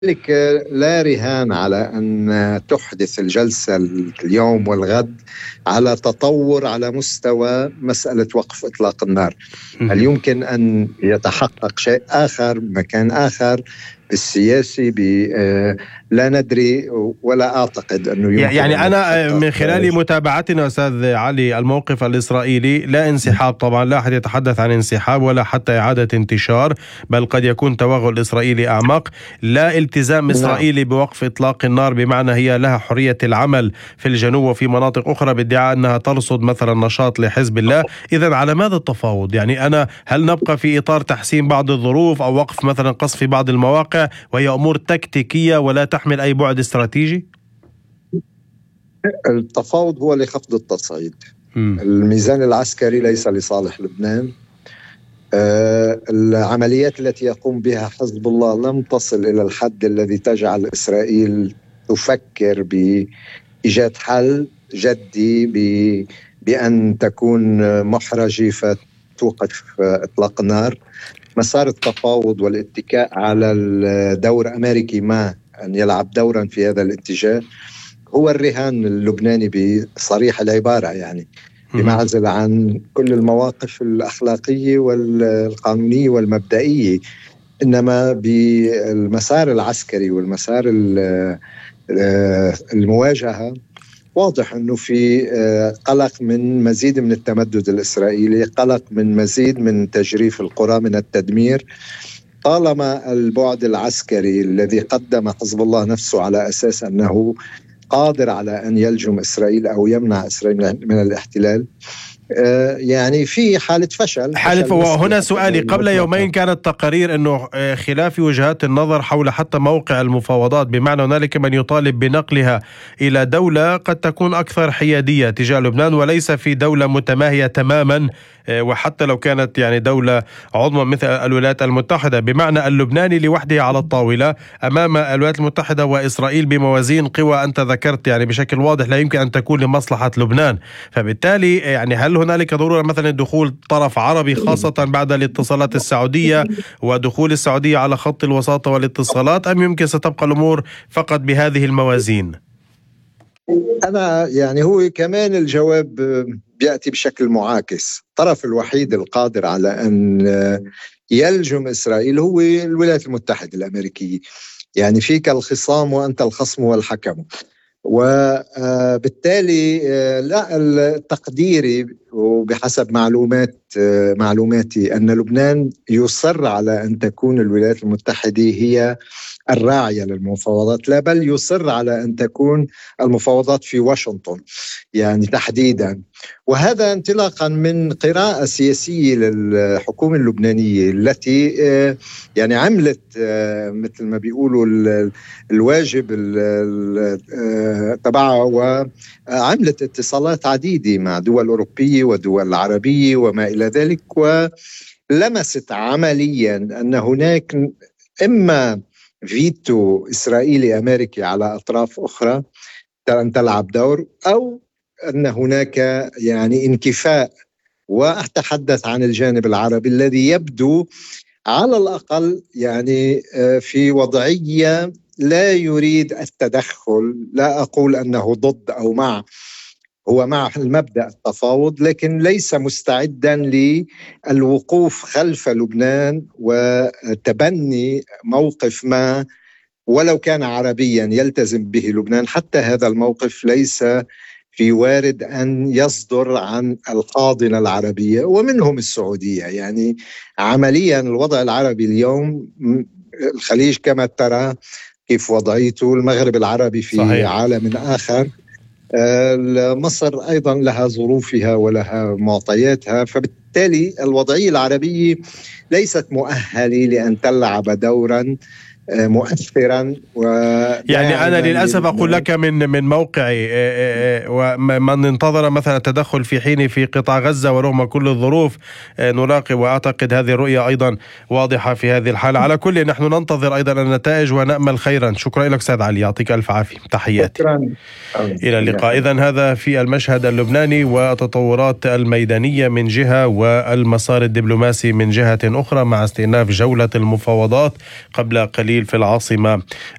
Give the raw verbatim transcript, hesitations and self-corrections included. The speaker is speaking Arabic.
لذلك لا رهان على أن تحدث الجلسة اليوم والغد على تطور على مستوى مسألة وقف إطلاق النار. هل يمكن أن يتحقق شيء آخر مكان آخر بالسياسي؟ لا ندري ولا أعتقد أنه يمكن. يعني أنا من خلال متابعتنا أستاذ علي الموقف الإسرائيلي لا انسحاب، طبعا لا أحد يتحدث عن انسحاب ولا حتى إعادة انتشار، بل قد يكون توغل إسرائيلي أعمق. لا التزام إسرائيلي بوقف إطلاق النار، بمعنى هي لها حرية العمل في الجنوب وفي مناطق أخرى بادعاء أنها ترصد مثلا نشاط لحزب الله. إذن على ماذا التفاوض؟ يعني أنا هل نبقى في إطار تحسين بعض الظروف أو وقف مثلا قصف في بعض المواقع وهي أمور تكتيكية ولا تحمل أي بعد استراتيجي؟ التفاوض هو لخفض التصعيد. م. الميزان العسكري ليس لصالح لبنان. آه العمليات التي يقوم بها حزب الله لم تصل إلى الحد الذي تجعل إسرائيل تفكر بإيجاد حل جدي بأن تكون محرجة فتوقف إطلاق النار. مسار التفاوض والاتكاء على الدور الأمريكي ما أن يلعب دورا في هذا الاتجاه هو الرهان اللبناني بصريح العبارة، يعني بمعزل عن كل المواقف الأخلاقية والقانونية والمبدئية، إنما بالمسار العسكري والمسار المواجهة واضح أنه في قلق من مزيد من التمدد الإسرائيلي، قلق من مزيد من تجريف القرى، من التدمير. طالما البعد العسكري الذي قدم حزب الله نفسه على أساس أنه قادر على أن يلجم إسرائيل أو يمنع إسرائيل من الاحتلال، يعني في حالة فشل. حالة. وهنا سؤالي، قبل يومين كانت تقارير أنه خلاف وجهات النظر حول حتى موقع المفاوضات، بمعنى هنالك من يطالب بنقلها إلى دولة قد تكون أكثر حيادية تجاه لبنان وليس في دولة متماهية تماما، وحتى لو كانت يعني دولة عظمى مثل الولايات المتحدة، بمعنى اللبناني لوحده على الطاولة أمام الولايات المتحدة وإسرائيل بموازين قوى أنت ذكرت يعني بشكل واضح لا يمكن أن تكون لمصلحة لبنان. فبالتالي يعني هل هنالك ضرورة مثلا دخول طرف عربي خاصة بعد الاتصالات السعودية ودخول السعودية على خط الوساطة والاتصالات، أم يمكن ستبقى الأمور فقط بهذه الموازين؟ أنا يعني هو كمان الجواب بيأتي بشكل معاكس. الطرف الوحيد القادر على أن يلجم إسرائيل هو الولايات المتحدة الأمريكية، يعني فيك الخصام وأنت الخصم والحكم. وبالتالي لا التقديري وبحسب معلومات معلوماتي أن لبنان يصر على أن تكون الولايات المتحدة هي الراعية للمفاوضات، لا بل يصر على أن تكون المفاوضات في واشنطن يعني تحديدا. وهذا انطلاقا من قراءة سياسية للحكومة اللبنانية التي يعني عملت مثل ما بيقولوا الواجب تبعها، وعملت اتصالات عديدة مع دول أوروبية ودول عربية وما إلى ذلك، ولمست عمليا أن هناك إما فيتو إسرائيلي أمريكي على أطراف أخرى أن تلعب دور، أو أن هناك يعني انكفاء. وأتحدث عن الجانب العربي الذي يبدو على الأقل يعني في وضعية لا يريد التدخل. لا أقول أنه ضد أو مع، هو مع المبدأ التفاوض، لكن ليس مستعدا للوقوف خلف لبنان وتبني موقف ما ولو كان عربيا يلتزم به لبنان. حتى هذا الموقف ليس في وارد أن يصدر عن الحاضنة العربية ومنهم السعودية. يعني عمليا الوضع العربي اليوم، الخليج كما ترى كيف وضعيته، المغرب العربي في صحيح. عالم آخر، مصر أيضا لها ظروفها ولها معطياتها، فبالتالي الوضعية العربية ليست مؤهلة لأن تلعب دورا مؤثرا. يعني أنا للأسف أقول لك من من موقعي ومن انتظر مثلا التدخل في حين في قطاع غزة ورغم كل الظروف نلاقي، وأعتقد هذه الرؤية أيضا واضحة في هذه الحالة. على كل نحن ننتظر أيضا النتائج ونأمل خيرا. شكرا لك أستاذ علي، يعطيك ألف عافية، تحياتي. شكرا. إلى اللقاء. إذن هذا في المشهد اللبناني والتطورات الميدانية من جهة والمسار الدبلوماسي من جهة أخرى، مع استئناف جولة المفاوضات قبل قليل الدليل في العاصمة